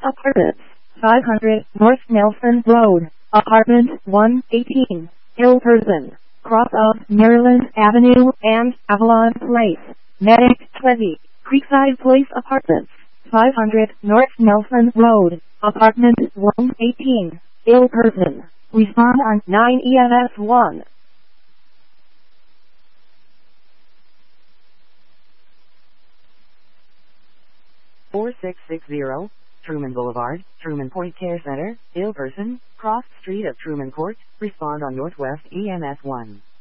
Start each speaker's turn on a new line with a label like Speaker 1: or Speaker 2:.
Speaker 1: Apartments, 500 North Nelson Road, Apartment 118, Hilperson, cross of Maryland Avenue and Avalon Place, Medic 20, Creekside Place Apartments, 500 North Nelson Road, Apartment 118, Hilperson. Respond on 9 EMS 1.
Speaker 2: (4660) Truman Boulevard, Truman Point Care Center, Hilperson, cross street of Truman Court. Respond on Northwest EMS 1.